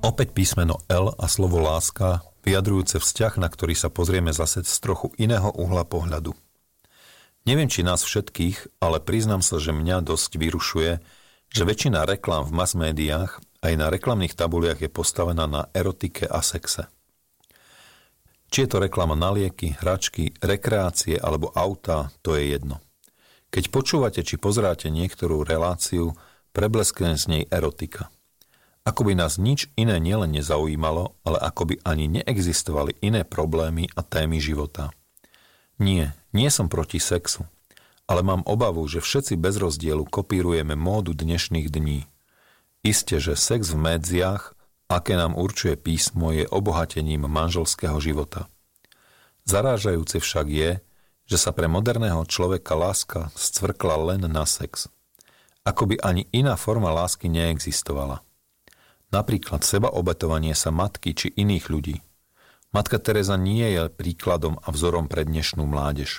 Opäť písmeno L a slovo láska, vyjadrujúce vzťah, na ktorý sa pozrieme zase z trochu iného uhla pohľadu. Neviem, či nás všetkých, ale priznám sa, že mňa dosť vyrušuje, že väčšina reklám v mass-médiách aj na reklamných tabuliach je postavená na erotike a sexe. Či je to reklama na lieky, hračky, rekreácie alebo autá, to je jedno. Keď počúvate či pozeráte niektorú reláciu, prebleskne z nej erotika. Ako by nás nič iné nielen nezaujímalo, ale ako by ani neexistovali iné problémy a témy života. Nie som proti sexu, ale mám obavu, že všetci bez rozdielu kopírujeme módu dnešných dní. Isté, že sex v médiách, aké nám určuje písmo, je obohatením manželského života. Zarážajúce však je, že sa pre moderného človeka láska scvrkla len na sex. Ako by ani iná forma lásky neexistovala. Napríklad sebaobetovanie sa matky či iných ľudí. Matka Teresa nie je príkladom a vzorom pre dnešnú mládež.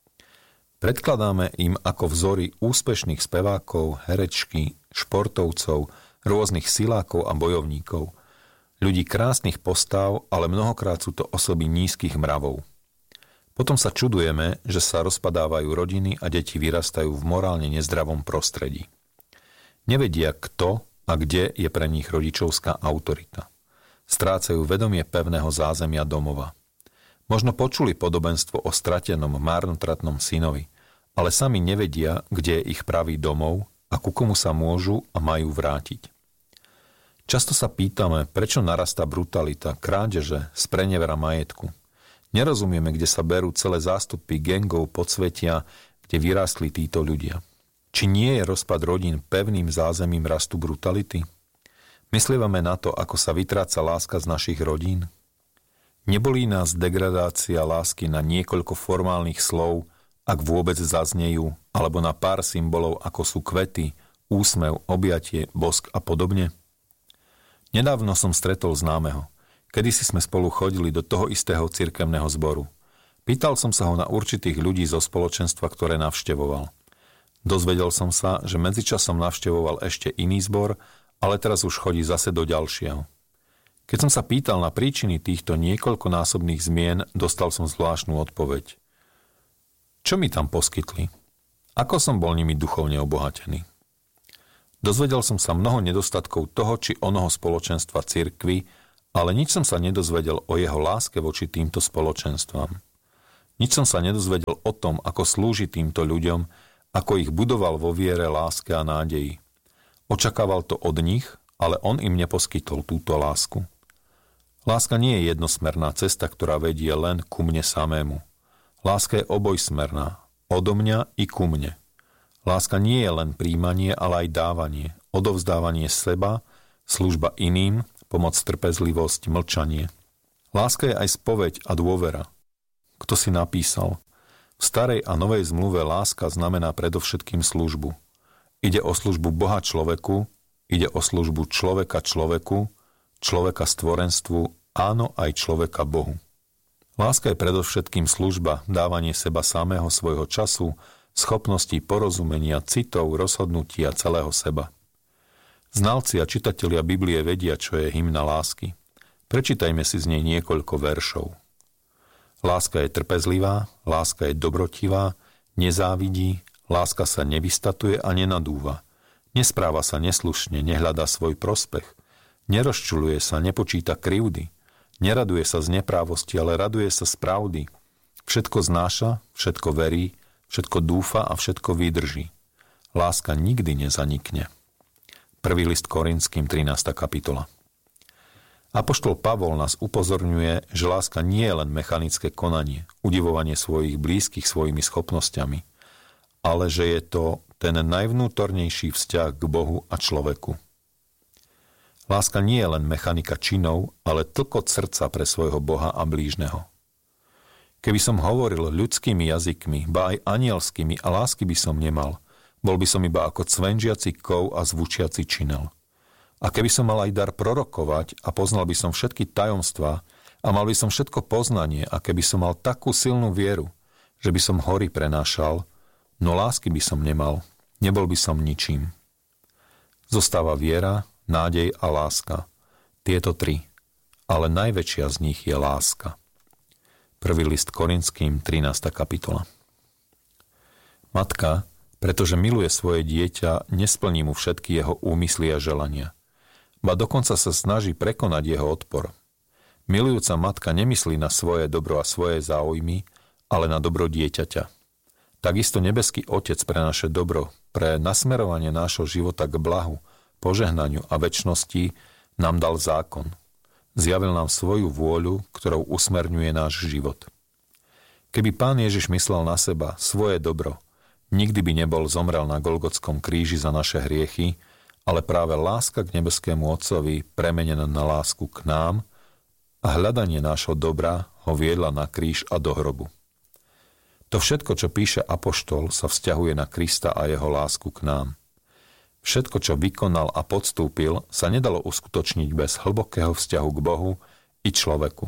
Predkladáme im ako vzory úspešných spevákov, herečky, športovcov, rôznych silákov a bojovníkov. Ľudí krásnych postav, ale mnohokrát sú to osoby nízkych mravov. Potom sa čudujeme, že sa rozpadávajú rodiny a deti vyrastajú v morálne nezdravom prostredí. Nevedia, kto a kde je pre nich rodičovská autorita. Strácajú vedomie pevného zázemia domova. Možno počuli podobenstvo o stratenom, márnotratnom synovi, ale sami nevedia, kde je ich pravý domov a ku komu sa môžu a majú vrátiť. Často sa pýtame, prečo narastá brutalita, krádeže, sprenevera majetku. Nerozumieme, kde sa berú celé zástupy gangov podsvetia, kde vyrástli títo ľudia. Či nie je rozpad rodín pevným zázemím rastu brutality? Myslívame na to, ako sa vytráca láska z našich rodín? Nebolí nás degradácia lásky na niekoľko formálnych slov, ak vôbec zaznejú, alebo na pár symbolov, ako sú kvety, úsmev, objatie, bosk a podobne? Nedávno som stretol známeho. Kedysi sme spolu chodili do toho istého cirkevného zboru. Pýtal som sa ho na určitých ľudí zo spoločenstva, ktoré navštevoval. Dozvedel som sa, že medzičasom navštevoval ešte iný zbor, ale teraz už chodí zase do ďalšieho. Keď som sa pýtal na príčiny týchto niekoľkonásobných zmien, dostal som zvláštnu odpoveď. Čo mi tam poskytli? Ako som bol nimi duchovne obohatený? Dozvedel som sa mnoho nedostatkov toho či onoho spoločenstva cirkvi, ale nič som sa nedozvedel o jeho láske voči týmto spoločenstvám. Nič som sa nedozvedel o tom, ako slúži týmto ľuďom, ako ich budoval vo viere, láske a nádeji. Očakával to od nich, ale on im neposkytol túto lásku. Láska nie je jednosmerná cesta, ktorá vedie len ku mne samému. Láska je obojsmerná, odo mňa i ku mne. Láska nie je len príjmanie, ale aj dávanie, odovzdávanie seba, služba iným, pomoc, trpezlivosť, mlčanie. Láska je aj spoveď a dôvera. Kto si napísal? V starej a novej zmluve láska znamená predovšetkým službu. Ide o službu Boha človeku, ide o službu človeka človeku, človeka stvorenstvu, áno aj človeka Bohu. Láska je predovšetkým služba, dávanie seba samého, svojho času, schopností porozumenia, citov, rozhodnutia celého seba. Znalci a čitatelia Biblie vedia, čo je hymna lásky. Prečítajme si z nej niekoľko veršov. Láska je trpezlivá, láska je dobrotivá, nezávidí, láska sa nevystatuje a nenadúva. Nespráva sa neslušne, nehľadá svoj prospech. Nerozčuľuje sa, nepočíta krivdy. Neraduje sa z neprávosti, ale raduje sa z pravdy. Všetko znáša, všetko verí, všetko dúfa a všetko vydrží. Láska nikdy nezanikne. 1. list Korinským, 13. kapitola. Apoštol Pavol nás upozorňuje, že láska nie je len mechanické konanie, udivovanie svojich blízkych svojimi schopnosťami, ale že je to ten najvnútornejší vzťah k Bohu a človeku. Láska nie je len mechanika činov, ale tlkot srdca pre svojho Boha a blížneho. Keby som hovoril ľudskými jazykmi, ba aj anielskými a lásky by som nemal, bol by som iba ako cvenžiaci kov a zvučiaci činel. A keby som mal aj dar prorokovať a poznal by som všetky tajomstvá a mal by som všetko poznanie a keby som mal takú silnú vieru, že by som hory prenášal, no lásky by som nemal, nebol by som ničím. Zostáva viera, nádej a láska. Tieto 3, ale najväčšia z nich je láska. 1. list Korinským, 13. kapitola. Matka, pretože miluje svoje dieťa, nesplní mu všetky jeho úmysly a želania. Ba dokonca sa snaží prekonať jeho odpor. Milujúca matka nemyslí na svoje dobro a svoje záujmy, ale na dobro dieťaťa. Takisto nebeský Otec pre naše dobro, pre nasmerovanie nášho života k blahu, požehnaniu a večnosti nám dal zákon. Zjavil nám svoju vôľu, ktorou usmerňuje náš život. Keby Pán Ježiš myslel na seba, svoje dobro, nikdy by nebol zomrel na Golgotskom kríži za naše hriechy, ale práve láska k nebeskému Otcovi, premenená na lásku k nám a hľadanie nášho dobra ho viedla na kríž a do hrobu. To všetko, čo píše apoštol, sa vzťahuje na Krista a jeho lásku k nám. Všetko, čo vykonal a podstúpil, sa nedalo uskutočniť bez hlbokého vzťahu k Bohu i človeku.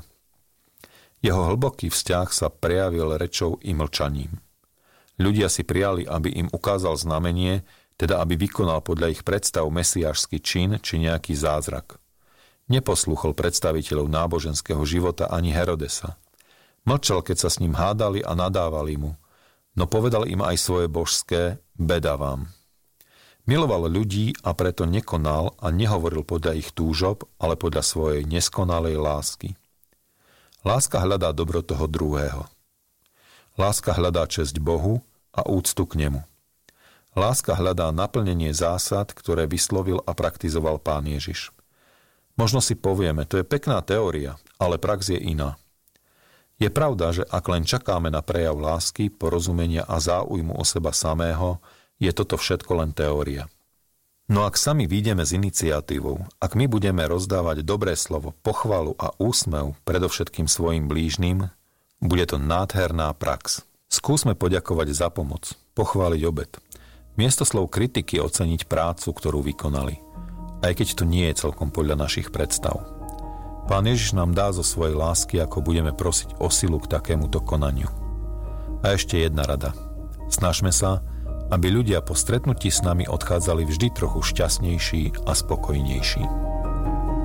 Jeho hlboký vzťah sa prejavil rečou i mlčaním. Ľudia si prijali, aby im ukázal znamenie, teda aby vykonal podľa ich predstav mesiášsky čin či nejaký zázrak. Neposlúchol predstaviteľov náboženského života ani Herodesa. Mlčal, keď sa s ním hádali a nadávali mu, no povedal im aj svoje božské beda vám. Miloval ľudí a preto nekonal a nehovoril podľa ich túžob, ale podľa svojej neskonalej lásky. Láska hľadá dobro toho druhého. Láska hľadá česť Bohu a úctu k nemu. Láska hľadá naplnenie zásad, ktoré vyslovil a praktizoval Pán Ježiš. Možno si povieme, to je pekná teória, ale prax je iná. Je pravda, že ak len čakáme na prejav lásky, porozumenia a záujmu o seba samého, je toto všetko len teória. No ak sami vyjdeme s iniciatívou, ak my budeme rozdávať dobré slovo, pochvalu a úsmev predovšetkým svojim blížnym, bude to nádherná prax. Skúsme poďakovať za pomoc, pochváliť obed. Miesto slov kritiky oceniť prácu, ktorú vykonali. Aj keď to nie je celkom podľa našich predstav. Pán Ježiš nám dá zo svojej lásky, ako budeme prosiť o silu k takémuto konaniu. A ešte jedna rada. Snažme sa, aby ľudia po stretnutí s nami odchádzali vždy trochu šťastnejší a spokojnejší.